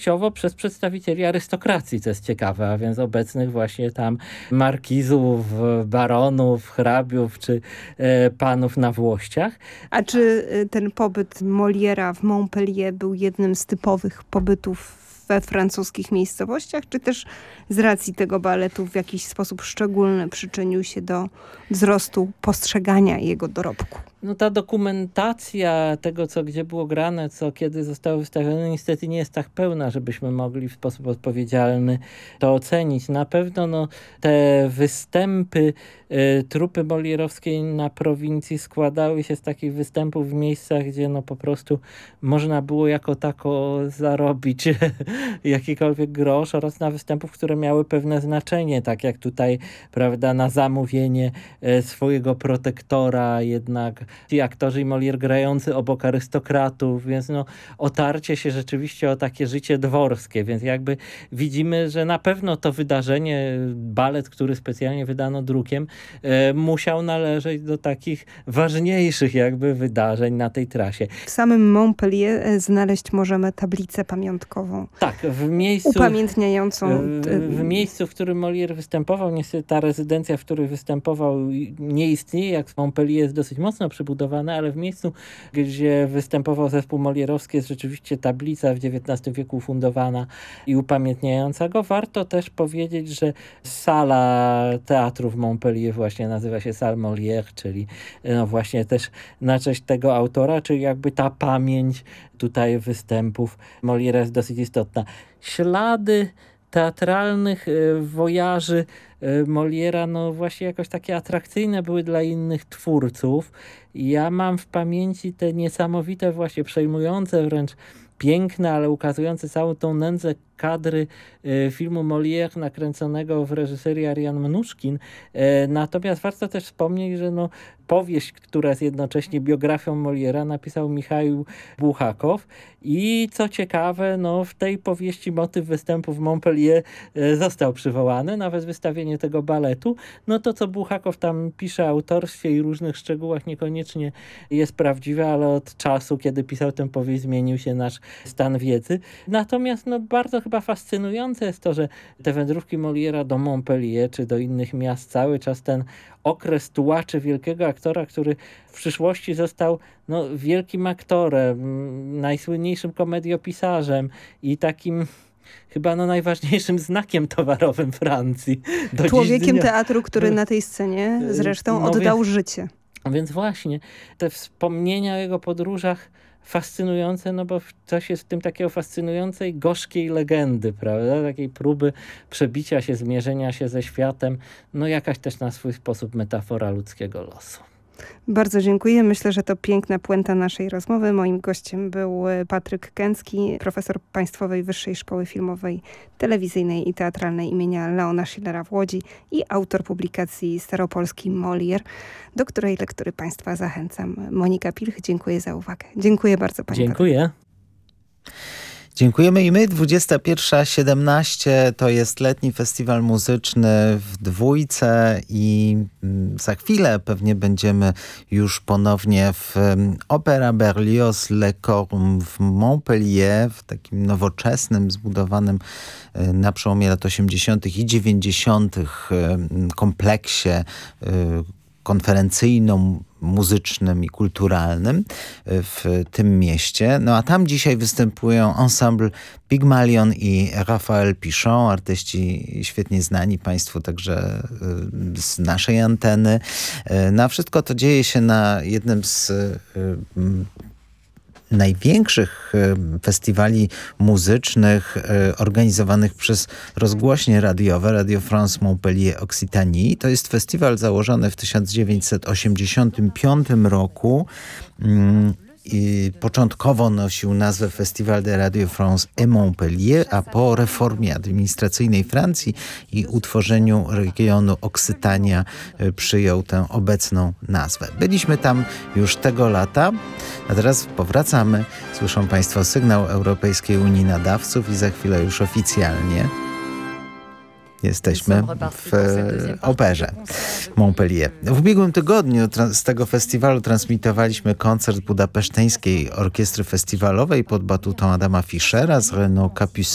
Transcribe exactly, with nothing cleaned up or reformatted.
częściowo przez przedstawicieli arystokracji, co jest ciekawe, a więc obecnych właśnie tam markizów, baronów, hrabiów czy e, panów na Włościach. A czy ten pobyt Moliera w Montpellier był jednym z typowych pobytów we francuskich miejscowościach, czy też z racji tego baletu w jakiś sposób szczególny przyczynił się do wzrostu postrzegania jego dorobku? No ta dokumentacja tego, co gdzie było grane, co kiedy zostało wystawione, niestety nie jest tak pełna, żebyśmy mogli w sposób odpowiedzialny to ocenić. Na pewno no, te występy y, trupy molierowskiej na prowincji składały się z takich występów w miejscach, gdzie no po prostu można było jako tako zarobić jakikolwiek grosz, oraz na występów, które miały pewne znaczenie, tak jak tutaj, prawda, na zamówienie y, swojego protektora jednak ci aktorzy i Molière grający obok arystokratów, więc no otarcie się rzeczywiście o takie życie dworskie, więc jakby widzimy, że na pewno to wydarzenie, balet, który specjalnie wydano drukiem, e, musiał należeć do takich ważniejszych jakby wydarzeń na tej trasie. W samym Montpellier znaleźć możemy tablicę pamiątkową. Tak, w miejscu upamiętniającą. W, w miejscu, w którym Molière występował, niestety ta rezydencja, w której występował, nie istnieje, jak w Montpellier jest dosyć mocno przybudowane, ale w miejscu, gdzie występował zespół molierowski, jest rzeczywiście tablica w dziewiętnastym wieku ufundowana i upamiętniająca go. Warto też powiedzieć, że sala teatru w Montpellier właśnie nazywa się Salle Molière, czyli no właśnie też na cześć tego autora, czyli jakby ta pamięć tutaj występów Moliera jest dosyć istotna. Ślady teatralnych y, wojaży y, Moliera, no właśnie jakoś takie atrakcyjne były dla innych twórców. Ja mam w pamięci te niesamowite, właśnie przejmujące wręcz, piękne, ale ukazujące całą tą nędzę kadry y, filmu Molière nakręconego w reżyserii Ariane Mnuszkin. Y, natomiast warto też wspomnieć, że no, powieść, która jest jednocześnie biografią Moliera, napisał Michał Buchakow i co ciekawe, no, w tej powieści motyw występu w Montpellier y, został przywołany, nawet wystawienie tego baletu. No to, co Buchakow tam pisze o autorstwie i różnych szczegółach, niekoniecznie jest prawdziwe, ale od czasu, kiedy pisał tę powieść, zmienił się nasz stan wiedzy. Natomiast no, bardzo chyba fascynujące jest to, że te wędrówki Moliera do Montpellier czy do innych miast, cały czas ten okres tułaczy wielkiego aktora, który w przyszłości został no, wielkim aktorem, najsłynniejszym komediopisarzem i takim chyba no, najważniejszym znakiem towarowym Francji. Do Człowiekiem teatru, który na tej scenie zresztą no, oddał więc, życie. Więc właśnie te wspomnienia o jego podróżach fascynujące, no bo coś jest w tym takiego fascynującej, gorzkiej legendy, prawda? Takiej próby przebicia się, zmierzenia się ze światem, no jakaś też na swój sposób metafora ludzkiego losu. Bardzo dziękuję. Myślę, że to piękna puenta naszej rozmowy. Moim gościem był Patryk Kęcki, profesor Państwowej Wyższej Szkoły Filmowej, Telewizyjnej i Teatralnej imienia Leona Schillera w Łodzi i autor publikacji Staropolski Molière, do której lektury Państwa zachęcam. Monika Pilch, dziękuję za uwagę. Dziękuję bardzo Pani. Dziękuję. Dziękujemy i my. dwudziesta pierwsza siedemnaście to jest letni festiwal muzyczny w Dwójce i za chwilę pewnie będziemy już ponownie w Opéra Berlioz Le Corne w Montpellier, w takim nowoczesnym, zbudowanym na przełomie lat osiemdziesiątych i dziewięćdziesiątych kompleksie konferencyjnym, muzycznym i kulturalnym w tym mieście. No a tam dzisiaj występują ensemble Pygmalion i Raphael Pichon, artyści świetnie znani Państwu także z naszej anteny. No a wszystko to dzieje się na jednym z największych festiwali muzycznych organizowanych przez rozgłośnie radiowe Radio France Montpellier Occitanie. To jest festiwal założony w tysiąc dziewięćset osiemdziesiątym piątym roku. I początkowo nosił nazwę Festival de Radio France et Montpellier, a po reformie administracyjnej Francji i utworzeniu regionu Oksytania przyjął tę obecną nazwę. Byliśmy tam już tego lata, a teraz powracamy. Słyszą Państwo sygnał Europejskiej Unii Nadawców i za chwilę już oficjalnie jesteśmy w operze Montpellier. W ubiegłym tygodniu z tego festiwalu transmitowaliśmy koncert budapeszteńskiej orkiestry festiwalowej pod batutą Adama Fischera z Renaud Capucin.